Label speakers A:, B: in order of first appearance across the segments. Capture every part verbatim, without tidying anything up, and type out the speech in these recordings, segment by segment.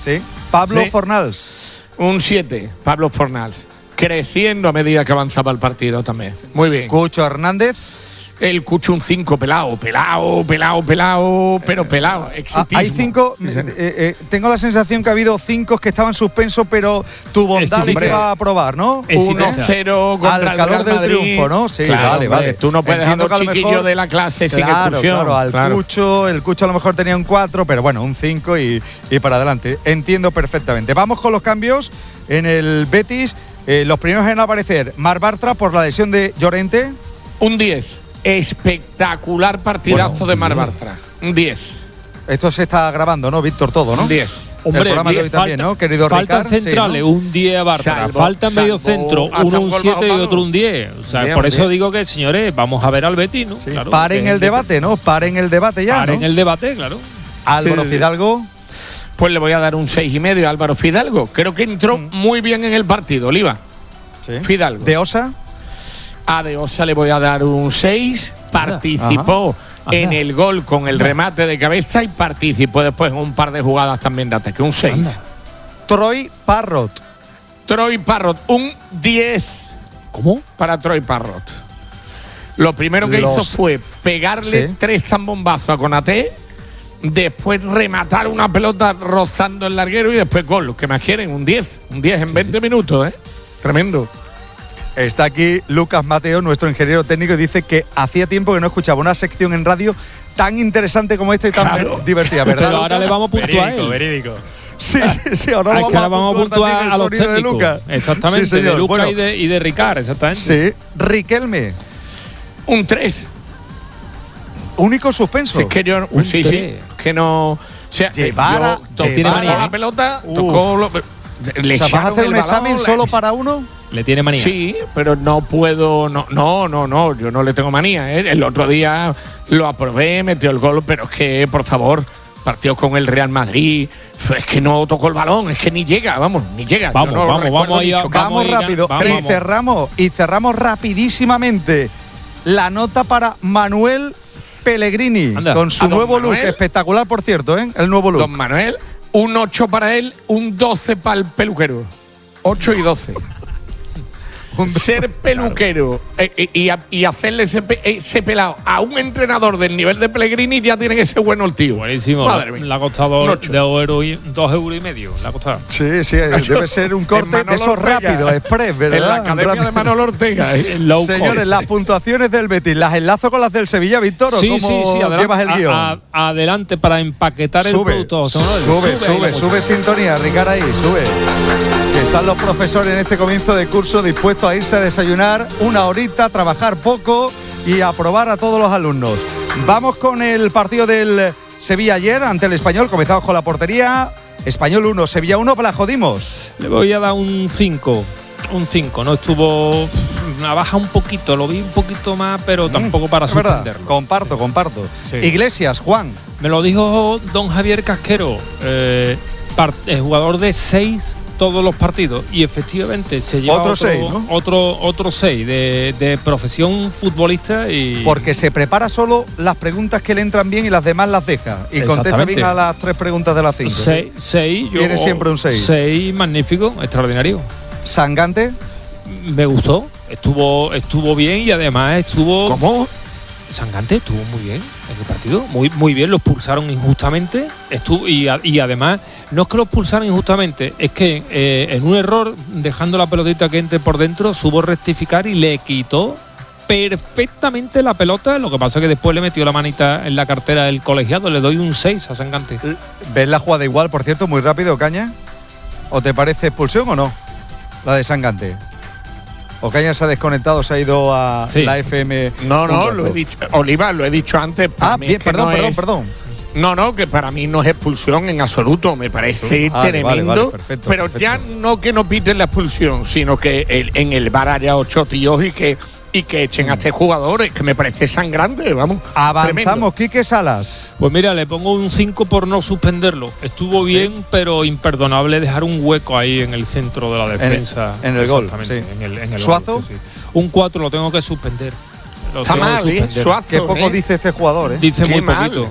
A: Sí. Pablo
B: Sí.
A: Fornals.
B: Un siete, Pablo Fornals. Creciendo a medida que avanzaba el partido también. Muy bien.
A: Cucho Hernández.
B: El Cucho un cinco, pelado, pelado, pelado, pelado, pero pelado.
A: Ah,
B: Exitismo.
A: hay cinco.
B: Sí,
A: eh, eh, tengo la sensación que ha habido cinco que estaban suspensos, pero tu bondad le
C: Exitista.
A: va a probar, ¿no?
B: uno cero contra
A: Al
B: el
A: calor
B: Real
A: del
B: Madrid.
A: triunfo, ¿no? Sí,
B: Claro,
A: vale,
B: hombre,
A: vale.
B: Tú no puedes dejar
A: Entiendo
B: a
A: que a
B: los
A: lo
B: chiquillos
A: mejor-
B: de la clase sin
A: Claro,
B: expulsión.
A: claro, al
B: claro.
A: Cucho, el Cucho a lo mejor tenía un cuatro, pero bueno, un cinco y, y para adelante. Entiendo perfectamente. Vamos con los cambios en el Betis. Eh, los primeros en aparecer, Marc Bartra por la lesión de Llorente.
B: Un diez. Espectacular partidazo
A: Bueno,
B: de Marc Bartra. Un diez.
A: Esto se está grabando, ¿no, Víctor? Todo, ¿no?
B: Un diez.
C: Hombre,
A: el programa de
C: diez,
A: hoy también,
C: falta-
A: ¿no, querido
C: Faltan
A: Ricard?
C: centrales,
A: Sí, ¿no?
C: un diez a Bartra.
B: Salvo-
C: Falta medio
B: salvo
C: centro,
B: hasta
C: uno
B: un
C: un
B: gol
C: siete y
B: bajo
C: otro
B: mano.
C: un diez. O sea,
B: Bien,
C: por eso
B: bien.
C: digo que, señores, vamos a ver al Betis, ¿no?
A: Sí,
C: Claro,
A: paren
C: que-
A: el debate, ¿no? Paren el debate ya,
C: Paren
A: ¿no?
C: el debate, claro.
A: Álvaro
B: Sí, sí.
A: Fidalgo.
B: Pues le voy a dar un seis y medio a Álvaro Fidalgo. Creo que entró muy bien en el partido, Oliva.
A: Sí.
B: Fidalgo.
A: De Osa.
B: A De Osa le voy a dar un seis. Participó
C: Anda.
B: en el gol con el remate de cabeza y participó después en un par de jugadas también de ataque. Un seis.
C: Anda.
A: Troy Parrot.
B: Troy Parrot, un diez
C: ¿Cómo?
B: para Troy Parrot. Lo primero que
A: Los-
B: hizo fue pegarle
A: Sí.
B: tres zambombazos a Konaté, después rematar una pelota rozando el larguero y después gol. ¿Qué más quieren? Un diez. Un diez en veinte minutos, ¿eh? Tremendo.
A: Está aquí Lucas Mateo, nuestro ingeniero técnico, y dice que hacía tiempo que no escuchaba una sección en radio tan interesante como esta y tan
B: Claro.
A: divertida, ¿verdad?
C: Pero ahora
A: Lucas?
C: le vamos a puntuar a
D: Verídico,
C: él.
D: verídico.
A: Sí, sí, sí, ahora
C: Ah, es
A: vamos,
C: que ahora vamos a puntuar
A: también el
C: a los
A: sonido de
C: técnicos.
A: Lucas.
C: Exactamente,
A: Sí, señor.
C: de Lucas
A: Bueno,
C: y, de, y de Ricard, exactamente.
A: sí, Riquelme,
B: Un tres.
A: único suspenso.
B: Si es que yo.
C: Un
B: sí,
C: tres.
B: sí. Que no. O sea,
A: Llevar a-
B: yo tocó
C: tiene manía,
B: la
C: ¿eh?
B: pelota,
A: Uf.
B: tocó. Lo, le
A: o sea, ¿vas a
B: echaron
A: hacer
B: el
A: un
B: balón,
A: examen
B: le-
A: solo para uno?
C: Le tiene manía.
B: Sí, pero no puedo. No, no, no, no. Yo no le tengo manía. ¿eh? El otro día lo aprobé, metió el gol, pero es que, por favor, partió con el Real Madrid. Es que no tocó el balón, es que ni llega, vamos, ni llega. Yo
C: Vamos,
B: no
C: vamos,
B: recuerdo
C: vamos
B: ni
C: ahí a-
B: chocar.
A: Vamos
C: Vamos,
A: rápido
C: vamos,
A: y
C: vamos.
A: cerramos y cerramos rapidísimamente la nota para Manuel Pellegrini
C: Anda.
A: con su
B: ¿A don
A: nuevo look,
B: Manuel?
A: espectacular por cierto, ¿eh? El nuevo look.
B: Don Manuel, un ocho para él, un doce para el peluquero. ocho y doce.
A: Un-
B: Ser peluquero eh, eh, y, a- y hacerle ese, pe- ese pelado a un entrenador del nivel de Pellegrini ya tiene que ser bueno el tío.
C: Buenísimo.
B: Madre mía.
C: Le ha costado
B: Un ocho.
C: de euro y, dos euros y medio. Le ha costado.
A: Sí, sí, debe ser un corte
B: En
A: de esos
B: Manolo Ortega.
A: rápidos, express, ¿verdad?
B: En la academia
A: Rápido.
B: de Manolo Ortega. ¿eh?
C: El low cost.
A: Señores, las puntuaciones del Betis, ¿las enlazo con las del Sevilla, Víctor? ¿O
C: Sí,
A: cómo
C: sí, sí. adelante,
A: llevas el
C: a-
A: guión?
C: a- adelante para empaquetar el
A: Sube,
C: producto. José Manuel.
A: sube,
C: ahí
A: sube,
C: la
A: sube
C: música.
A: sintonía, Ricard, ahí, sube. Que están los profesores en este comienzo de curso dispuestos a irse a desayunar una horita, trabajar poco y aprobar a todos los alumnos. Vamos con el partido del Sevilla ayer ante el Español. Comenzamos con la portería. Español uno, Sevilla uno, la jodimos.
C: Le voy a dar un cinco. Un cinco. No estuvo. Una baja un poquito. Lo vi un poquito más, pero tampoco para
A: Es verdad,
C: suspenderlo.
A: comparto, comparto.
C: Sí.
A: Iglesias, Juan.
C: Me lo dijo don Javier Casquero, eh, par- eh, jugador de seis todos los partidos, y efectivamente se lleva
A: Otro
C: otro
A: seis, ¿no?
C: otro, otro seis de, de profesión futbolista y
A: Porque se prepara solo las preguntas que le entran bien y las demás las deja. Y contesta
C: Exactamente.
A: bien a las tres preguntas de las cinco.
C: seis, seis yo-
A: Tiene siempre un seis.
C: seis magnífico, extraordinario.
A: Sangante.
C: Me gustó, estuvo estuvo bien y además estuvo
B: ¿Cómo?
C: Sangante estuvo muy bien en el partido, muy muy bien, los pulsaron injustamente, estuvo y, a- y además no es que los pulsaron injustamente, es que eh, en un error, dejando la pelotita que entre por dentro, supo rectificar y le quitó perfectamente la pelota. Lo que pasa es que después le metió la manita en la cartera del colegiado. Le doy un seis a Sangante.
A: ¿Ves la jugada igual, por cierto, muy rápido, Caña? ¿O te parece expulsión o no? La de Sangante. Ocaña se ha desconectado, se ha ido a
C: Sí.
A: la F M.
B: No, no,
A: un
B: lo he
A: rato.
B: dicho. Oliva, lo he dicho antes. para
A: Ah,
B: mí
A: bien,
B: es que
A: perdón,
B: no
A: perdón,
B: es-
A: perdón.
B: No, no, que para mí no es expulsión en absoluto. Me parece
A: Vale,
B: tremendo.
A: vale, vale, perfecto,
B: pero
A: perfecto.
B: ya no que no piten la expulsión, sino que el- en el bar haya ocho tíos y que, y que echen a este jugador, es que me parece sangrante, vamos.
A: Avanzamos,
B: Tremendo.
A: Quique Salas.
C: Pues mira, le pongo un cinco por no suspenderlo. Estuvo bien, pero imperdonable dejar un hueco ahí en el centro de la defensa.
A: en el gol,
C: Exactamente,
A: sí.
C: En el, en el
A: ¿Suazo?
C: gol, sí, sí. Un cuatro lo tengo que suspender. Lo
B: Está
C: tengo que
B: mal, ¿eh?
C: suspender.
B: Suazo,
A: Qué poco
B: ¿eh?
A: dice este jugador, ¿eh?
C: Dice
B: Qué
C: muy
B: mal.
C: poquito.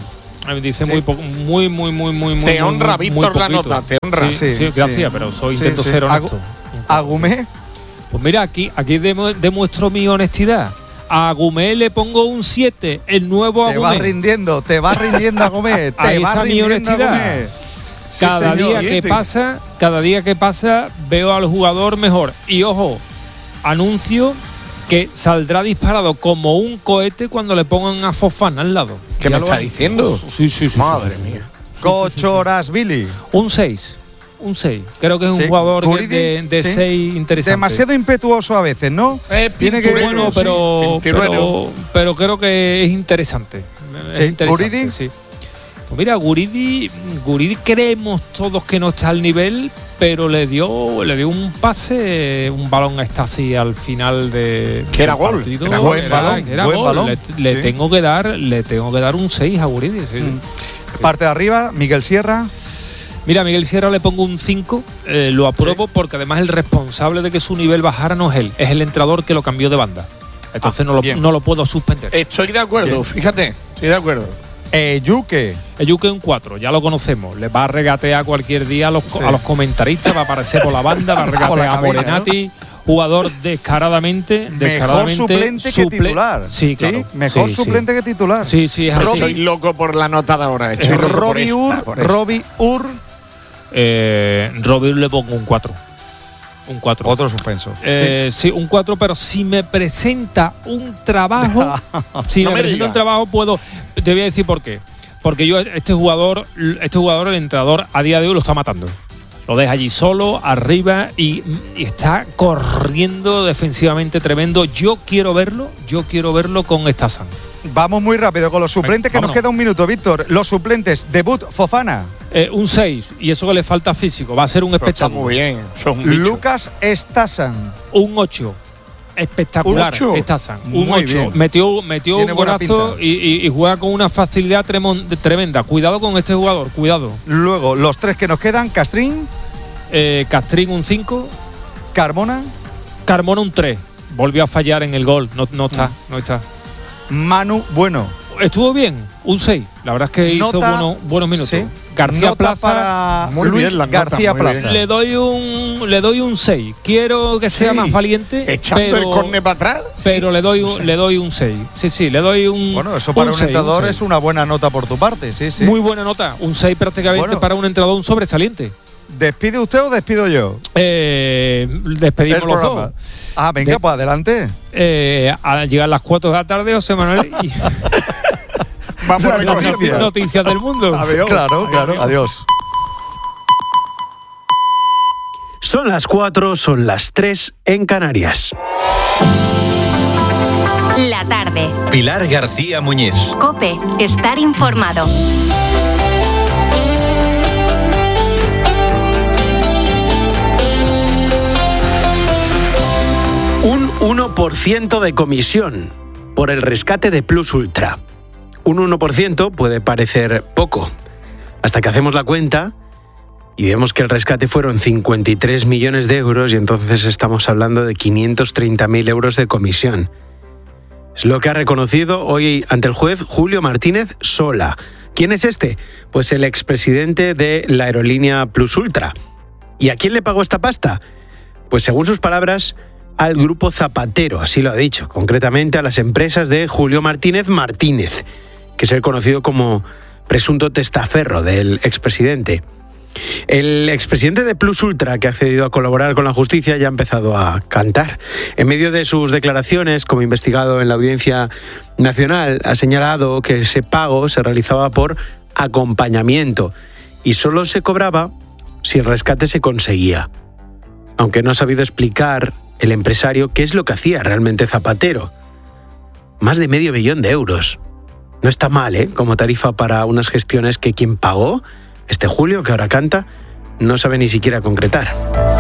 C: Me dice
A: Sí.
C: muy, poco, muy, muy, muy, muy, muy.
B: Te
C: muy,
B: honra,
C: muy,
B: Víctor,
C: muy
B: la
C: poquito.
B: nota, te honra.
C: Sí, sí,
A: Sí,
C: gracias,
A: sí.
C: pero soy
A: Sí,
C: intento
A: sí.
C: ser honesto.
A: Agu- Agumé,
C: Pues mira, aquí, aquí demu- demuestro mi honestidad. A Agumé le pongo un siete, el nuevo
A: te vas
C: Agumé.
A: rindiendo, te vas rindiendo, Agumé. Te
C: Ahí
A: vas
C: está mi
A: rindiendo,
C: honestidad.
A: Agumé. Sí,
C: Cada
A: señor.
C: día que
B: Siete.
C: pasa, cada día que pasa, veo al jugador mejor. Y ojo, anuncio que saldrá disparado como un cohete cuando le pongan a Fofana al lado.
B: ¿Qué
C: Ya
B: me
C: lo
B: está
C: hay.
B: diciendo?
C: Sí, sí, sí.
B: Madre
C: sí, sí.
B: mía.
A: Cochoras Billy.
C: Un seis. Un seis. Creo que es un
A: Sí.
C: jugador de,
A: Guridi,
C: de, de
A: sí.
C: seis interesante.
A: Demasiado impetuoso a veces, ¿no?
B: Eh,
A: Tiene que
B: pinturero,
C: Bueno, pero,
B: sí, pinturero.
C: pero, pero creo que es interesante. Es
A: Sí.
C: interesante,
A: ¿Guridi?
C: sí. Pues mira, Guridi, Guridi creemos todos que no está al nivel, pero le dio, le dio un pase, un balón a Stasi al final de
B: Que era
C: del
B: gol,
C: partido.
A: era buen balón,
C: que era
A: buen
C: gol.
A: balón,
C: Le, le
A: sí.
C: tengo que dar, le tengo que dar un seis a Guridi. Sí.
A: Mm. Parte de arriba, Miguel Sierra.
C: Mira, a Miguel Sierra le pongo un cinco, eh, lo apruebo porque además el responsable de que su nivel bajara no es él, es el entrenador que lo cambió de banda. Entonces
A: Ah,
C: no, lo,
A: bien.
C: no lo puedo suspender.
B: Estoy de acuerdo,
A: Bien.
B: fíjate, estoy de acuerdo.
A: Eh, Yuque.
C: El Yuque un cuatro, ya lo conocemos. Le va a regatear cualquier día a los,
A: Sí.
C: a los comentaristas, va a aparecer por la banda, va a
A: Por la
C: regatear a
A: cabina,
C: Morenati. Jugador descaradamente,
A: Mejor
C: descaradamente
A: suplente que
C: suple-
A: titular.
C: Sí, claro.
A: Mejor
C: Sí,
A: suplente que titular.
C: Sí, sí, es así.
B: Estoy loco por la nota de ahora. Estoy loco por
A: Robbie
B: esta,
A: Ur.
B: por esta.
A: Robbie Ur.
C: Eh, Robin le pongo un cuatro. Un cuatro.
A: Otro suspenso.
C: Eh, sí. un cuatro, pero si me presenta un trabajo, si
B: No
C: me,
B: me
C: presenta
B: diga.
C: un trabajo, puedo. Te voy a decir por qué. Porque yo, este jugador, este jugador, el entrenador, a día de hoy lo está matando. Lo deja allí solo, arriba, y, y está corriendo defensivamente tremendo. Yo quiero verlo, yo quiero verlo con Stazan.
A: Vamos muy rápido con los suplentes, que
C: Vámonos.
A: nos queda un minuto, Víctor. Los suplentes, debut Fofana,
C: Eh, un seis, y eso que le falta físico, va a ser un
B: Pero está
C: espectáculo.
B: muy bien. Son un bicho.
A: Lucas Stasan.
C: Un ocho. Espectacular,
A: ¿Un ocho?
C: Stazan. Un
A: Muy
C: ocho.
A: bien.
C: Metió, metió
A: Tiene
C: un
A: buena
C: golazo
A: pinta.
C: y, y- y juega con una facilidad tremon- tremenda. Cuidado con este jugador, cuidado.
A: Luego, los tres que nos quedan, Castrín,
C: Eh, Castrín un cinco,
A: Carmona,
C: Carmona un tres. Volvió a fallar en el gol, no, no está,
A: Mm.
C: no está.
A: Manu Bueno.
C: Estuvo bien, un seis. La verdad es que hizo
A: Nota-
C: buenos, buenos minutos.
A: Sí.
C: García
A: Nota
C: Plaza.
A: para
B: Muy
A: Luis
B: bien las notas,
A: García
B: muy
A: Plaza.
B: bien.
C: Le doy un le doy un seis. Quiero que sea
B: Sí.
C: más valiente,
B: Echando
C: pero,
B: el córner para atrás.
C: pero le doy un, le doy un seis. Sí, sí, le doy un
A: Bueno, eso para un,
C: seis,
A: entrenador
C: seis.
A: es una buena nota por tu parte, sí, sí.
C: Muy buena nota, un seis prácticamente
A: Bueno.
C: para un entrenador, un sobresaliente.
A: ¿Despide usted o despido yo?
C: Eh, despedimos
A: El
C: los
A: programa.
C: dos.
A: Ah, venga,
C: De-
A: pues adelante.
C: Eh, a llegar las cuatro de la tarde, José Manuel, y
B: Vamos
A: La
B: a recoger
A: noticia.
C: noticias del mundo.
B: Adiós.
A: Claro, claro,
B: Adiós.
A: adiós.
D: Son las cuatro, son las tres en Canarias.
E: La tarde.
F: Pilar García Muñiz.
E: Cope. Estar informado.
D: Un uno por ciento de comisión por el rescate de Plus Ultra. Un uno por ciento puede parecer poco, hasta que hacemos la cuenta y vemos que el rescate fueron cincuenta y tres millones de euros y entonces estamos hablando de quinientos treinta mil euros de comisión. Es lo que ha reconocido hoy ante el juez Julio Martínez Sola. ¿Quién es este? Pues el expresidente de la aerolínea Plus Ultra. ¿Y a quién le pagó esta pasta? Pues según sus palabras, al grupo Zapatero, así lo ha dicho, concretamente a las empresas de Julio Martínez Martínez, que es el conocido como presunto testaferro del expresidente. El expresidente de Plus Ultra, que ha accedido a colaborar con la justicia, ya ha empezado a cantar. En medio de sus declaraciones, como investigado en la Audiencia Nacional, ha señalado que ese pago se realizaba por acompañamiento y solo se cobraba si el rescate se conseguía. Aunque no ha sabido explicar el empresario qué es lo que hacía realmente Zapatero. Más de medio millón de euros. No está mal, ¿eh? Como tarifa para unas gestiones que quien pagó, este Julio, que ahora canta, no sabe ni siquiera concretar.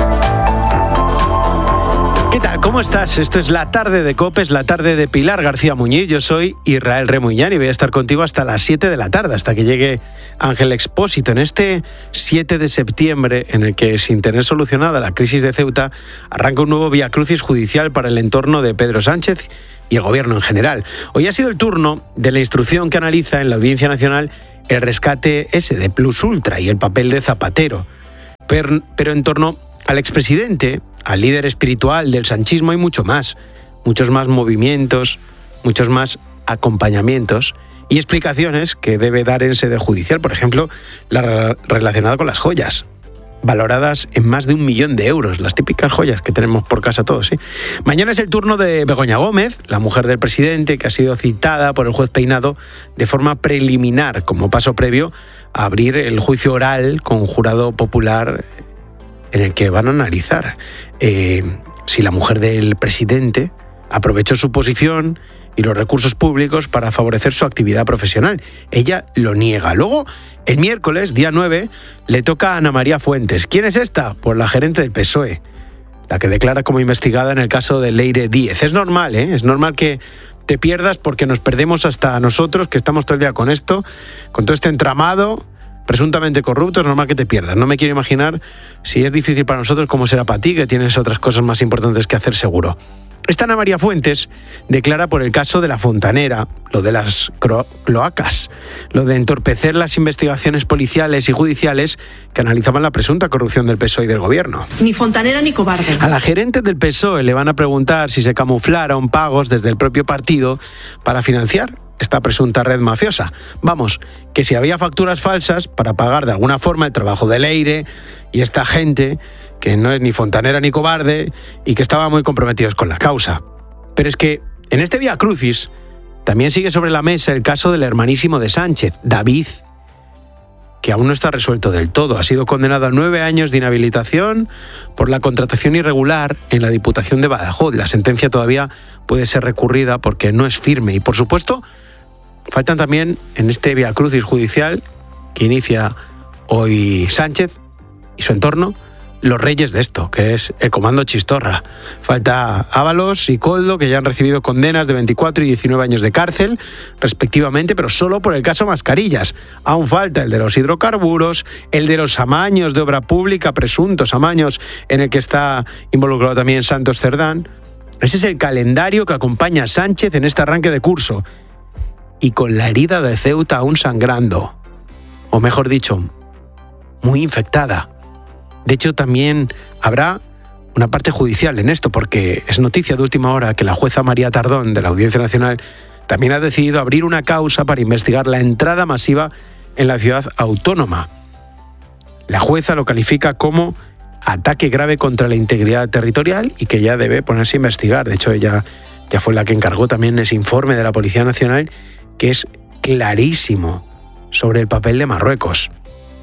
D: ¿Qué tal? ¿Cómo estás? Esto es La Tarde de COPE, es la tarde de Pilar García Muñiz. Yo soy Israel Remuñán y voy a estar contigo hasta las siete de la tarde, hasta que llegue Ángel Expósito. En este siete de septiembre, en el que, sin tener solucionada la crisis de Ceuta, arranca un nuevo viacrucis judicial para el entorno de Pedro Sánchez y el gobierno en general. Hoy ha sido el turno de la instrucción que analiza en la Audiencia Nacional el rescate ese de Plus Ultra y el papel de Zapatero. Pero, pero en torno al expresidente, al líder espiritual del sanchismo, hay mucho más. Muchos más movimientos, muchos más acompañamientos y explicaciones que debe dar en sede judicial. Por ejemplo, la relacionada con las joyas, valoradas en más de un millón de euros, las típicas joyas que tenemos por casa todos, ¿sí? Mañana es el turno de Begoña Gómez, la mujer del presidente, que ha sido citada por el juez Peinado de forma preliminar, como paso previo a abrir el juicio oral con jurado popular en el que van a analizar eh, si la mujer del presidente aprovechó su posición y los recursos públicos para favorecer su actividad profesional. Ella lo niega. Luego, el miércoles, día nueve, le toca a Ana María Fuentes. ¿Quién es esta? Pues la gerente del P S O E, la que declara como investigada en el caso de Leire Díez. Es normal, ¿eh? Es normal que te pierdas porque nos perdemos hasta nosotros, que estamos todo el día con esto, con todo este entramado presuntamente corrupto. Es normal que te pierdas. No me quiero imaginar si es difícil para nosotros, cómo será para ti, que tienes otras cosas más importantes que hacer seguro. Esta Ana María Fuentes declara por el caso de la Fontanera, lo de las cloacas, lo de entorpecer las investigaciones policiales y judiciales que analizaban la presunta corrupción del P S O E y del gobierno.
G: Ni fontanera ni cobarde.
D: A la gerente del P S O E le van a preguntar si se camuflaron pagos desde el propio partido para financiar esta presunta red mafiosa. Vamos, que si había facturas falsas para pagar de alguna forma el trabajo de Leire y esta gente, que no es ni fontanera ni cobarde y que estaban muy comprometidos con la causa. Pero es que en este Vía Crucis también sigue sobre la mesa el caso del hermanísimo de Sánchez, David, que aún no está resuelto del todo. Ha sido condenado a nueve años de inhabilitación por la contratación irregular en la Diputación de Badajoz. La sentencia todavía puede ser recurrida porque no es firme. Y, por supuesto, faltan también en este Vía Crucis judicial que inicia hoy Sánchez y su entorno, los reyes de esto, que es el Comando Chistorra. Falta Ábalos y Koldo, que ya han recibido condenas de veinticuatro y diecinueve años de cárcel, respectivamente, pero solo por el caso Mascarillas. Aún falta el de los hidrocarburos, el de los amaños de obra pública, presuntos amaños, en el que está involucrado también Santos Cerdán. Ese es el calendario que acompaña a Sánchez en este arranque de curso. Y con la herida de Ceuta aún sangrando. O mejor dicho, muy infectada. De hecho, también habrá una parte judicial en esto, porque es noticia de última hora que la jueza María Tardón, de la Audiencia Nacional, también ha decidido abrir una causa para investigar la entrada masiva en la ciudad autónoma. La jueza lo califica como ataque grave contra la integridad territorial y que ya debe ponerse a investigar. De hecho, ella ya fue la que encargó también ese informe de la Policía Nacional, que es clarísimo sobre el papel de Marruecos.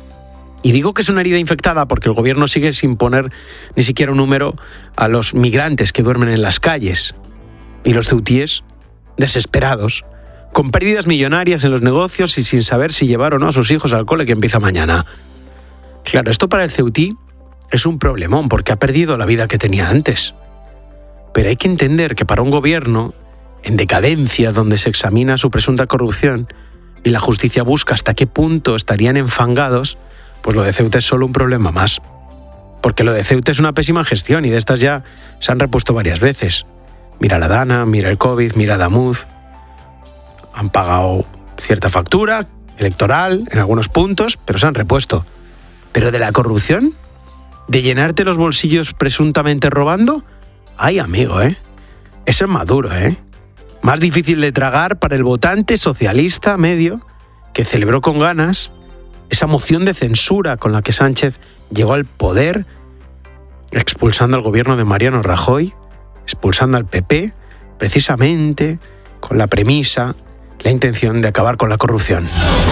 D: Y digo que es una herida infectada porque el gobierno sigue sin poner ni siquiera un número a los migrantes que duermen en las calles. Y los ceutíes, desesperados, con pérdidas millonarias en los negocios y sin saber si llevar o no a sus hijos al cole que empieza mañana. Claro, esto para el ceutí es un problemón porque ha perdido la vida que tenía antes. Pero hay que entender que para un gobierno en decadencia, donde se examina su presunta corrupción y la justicia busca hasta qué punto estarían enfangados, pues lo de Ceuta es solo un problema más. Porque lo de Ceuta es una pésima gestión y de estas ya se han repuesto varias veces. Mira la Dana, mira el COVID, mira Damuz. Han pagado cierta factura electoral en algunos puntos, pero se han repuesto. Pero de la corrupción, de llenarte los bolsillos presuntamente robando, ay amigo, ¿eh? Eso es Maduro, ¿eh? Más difícil de tragar para el votante socialista medio que celebró con ganas esa moción de censura con la que Sánchez llegó al poder, expulsando al gobierno de Mariano Rajoy, expulsando al P P, precisamente con la premisa, la intención de acabar con la corrupción.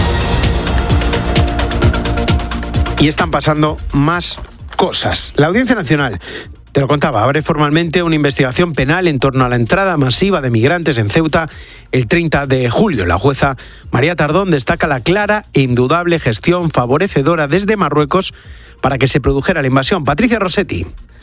D: Y están pasando más cosas. La Audiencia Nacional, te lo contaba, abre formalmente una investigación penal en torno a la entrada masiva de migrantes en Ceuta el treinta de julio. La jueza María Tardón destaca la clara e indudable gestión favorecedora desde Marruecos para que se produjera la invasión. Patricia Rossetti.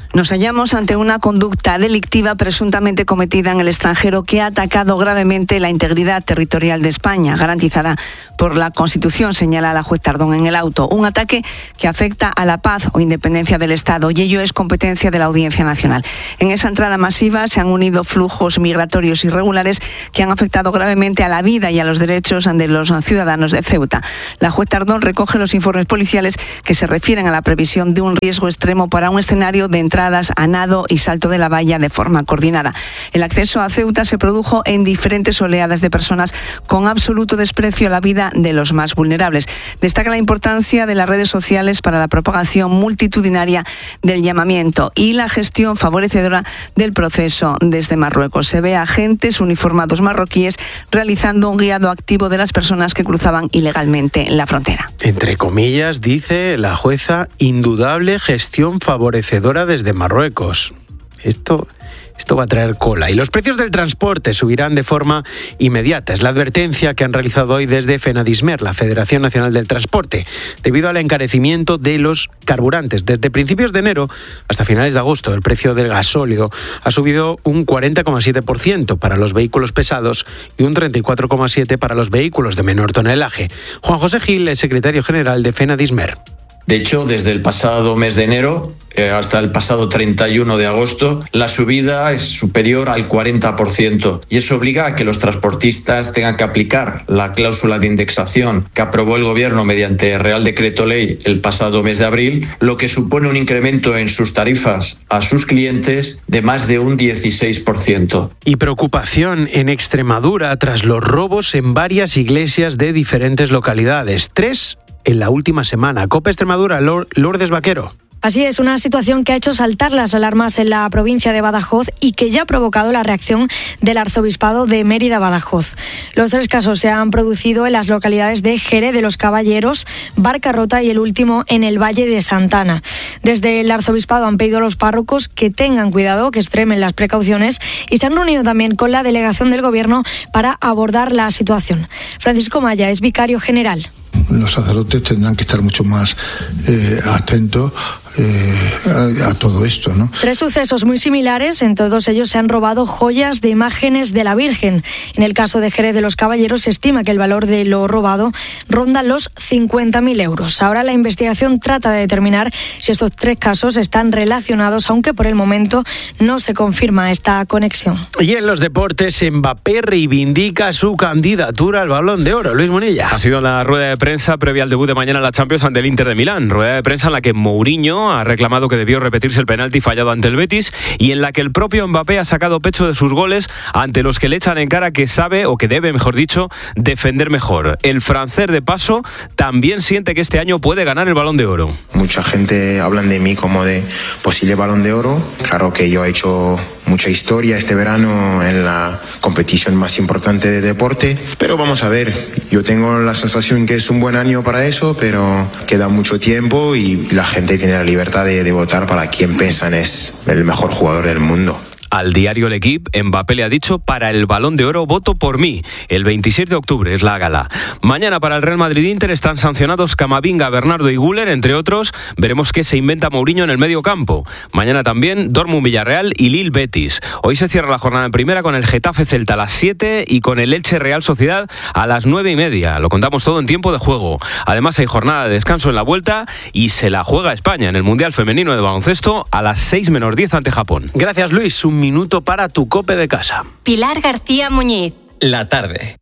G: Nos hallamos ante una conducta delictiva presuntamente cometida en el extranjero que ha atacado gravemente la integridad territorial de España, garantizada por la Constitución, señala la juez Tardón en el auto. Un ataque que afecta a la paz o independencia del Estado, y ello es competencia de la Audiencia Nacional. En esa entrada masiva se han unido flujos migratorios irregulares que han afectado gravemente a la vida y a los derechos de los ciudadanos de Ceuta. La juez Tardón recoge los informes policiales que se refieren a la previsión de un riesgo extremo para un escenario de entrada a nado y salto de la valla de forma coordinada. El acceso a Ceuta se produjo en diferentes oleadas de personas con absoluto desprecio a la vida de los más vulnerables. Destaca la importancia de las redes sociales para la propagación multitudinaria del llamamiento y la gestión favorecedora del proceso desde Marruecos. Se ve a agentes uniformados marroquíes realizando un guiado activo de las personas que cruzaban ilegalmente la frontera.
D: Entre comillas, dice la jueza, indudable gestión favorecedora desde Marruecos. Esto, esto va a traer cola. Y los precios del transporte subirán de forma inmediata. Es la advertencia que han realizado hoy desde FENADISMER, la Federación Nacional del Transporte, debido al encarecimiento de los carburantes. Desde principios de enero hasta finales de agosto, el precio del gasóleo ha subido un cuarenta coma siete por ciento para los vehículos pesados y un treinta y cuatro coma siete por ciento para los vehículos de menor tonelaje. Juan José Gil es secretario general de FENADISMER.
H: De hecho, desde el pasado mes de enero eh, hasta el pasado treinta y uno de agosto, la subida es superior al cuarenta por ciento y eso obliga a que los transportistas tengan que aplicar la cláusula de indexación que aprobó el Gobierno mediante Real Decreto Ley el pasado mes de abril, lo que supone un incremento en sus tarifas a sus clientes de más de un dieciséis por ciento.
D: Y preocupación en Extremadura tras los robos en varias iglesias de diferentes localidades. Tres en la última semana. COPE Extremadura, Lourdes Vaquero.
I: Así es, una situación que ha hecho saltar las alarmas en la provincia de Badajoz y que ya ha provocado la reacción del Arzobispado de Mérida-Badajoz. Los tres casos se han producido en las localidades de Jerez de los Caballeros, Barcarrota y el último en el Valle de Santana. Desde el Arzobispado han pedido a los párrocos que tengan cuidado, que extremen las precauciones y se han reunido también con la delegación del Gobierno para abordar la situación. Francisco Maya es vicario general.
J: Los sacerdotes tendrán que estar mucho más eh, atentos eh, a, a todo esto, ¿no?
I: Tres sucesos muy similares, en todos ellos se han robado joyas de imágenes de la Virgen. En el caso de Jerez de los Caballeros se estima que el valor de lo robado ronda los cincuenta mil euros. Ahora la investigación trata de determinar si estos tres casos están relacionados, aunque por el momento no se confirma esta conexión.
D: Y en los deportes, Mbappé reivindica su candidatura al Balón de Oro. Luis Munilla.
K: Ha sido la rueda de prensa previa al debut de mañana en la Champions ante el Inter de Milán. Rueda de prensa en la que Mourinho ha reclamado que debió repetirse el penalti fallado ante el Betis y en la que el propio Mbappé ha sacado pecho de sus goles ante los que le echan en cara que sabe, o que debe, mejor dicho, defender mejor. El francés, de paso, también siente que este año puede ganar el Balón de Oro.
L: Mucha gente habla de mí como de posible Balón de Oro. Claro que yo he hecho mucha historia este verano en la competición más importante de deporte, pero vamos a ver, yo tengo la sensación que es un buen año para eso, pero queda mucho tiempo y la gente tiene la libertad de, de votar para quien piensan es el mejor jugador del mundo.
K: Al diario L'Equipe, Mbappé le ha dicho: para el Balón de Oro voto por mí. El veintisiete de octubre es la gala. Mañana para el Real Madrid-Inter están sancionados Camavinga, Bernardo y Güler, entre otros. Veremos qué se inventa Mourinho en el medio campo. Mañana también Dortmund-Villarreal y Lille-Betis. Hoy se cierra la jornada en primera con el Getafe-Celta a las siete y con el Elche-Real Sociedad a las nueve y media. Lo contamos todo en tiempo de juego. Además hay jornada de descanso en la vuelta y se la juega España en el Mundial Femenino de Baloncesto a las seis menos diez ante Japón.
D: Gracias, Luis. Un minuto para tu COPE de casa.
E: Pilar García Muñiz.
F: La tarde.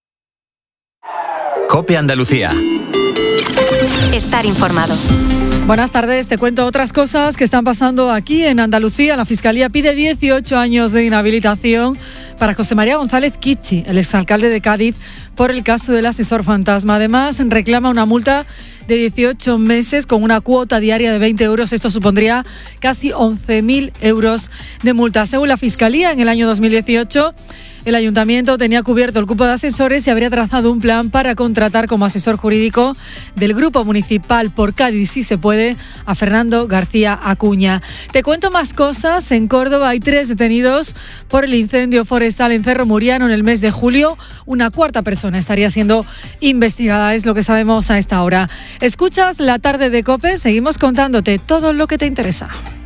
F: COPE Andalucía.
E: Estar informado.
M: Buenas tardes, te cuento otras cosas que están pasando aquí en Andalucía. La Fiscalía pide dieciocho años de inhabilitación para José María González Kichi, el exalcalde de Cádiz, por el caso del asesor fantasma. Además, reclama una multa de dieciocho meses con una cuota diaria de veinte euros. Esto supondría casi once mil euros de multa. Según la Fiscalía, en el año dos mil dieciocho, el Ayuntamiento tenía cubierto el cupo de asesores y habría trazado un plan para contratar como asesor jurídico del Grupo Municipal por Cádiz, si se puede, a Fernando García Acuña. Te cuento más cosas. En Córdoba hay tres detenidos por el incendio forestal en Cerro Muriano en el mes de julio. Una cuarta persona estaría siendo investigada, es lo que sabemos a esta hora. Escuchas La Tarde de COPE, seguimos contándote todo lo que te interesa.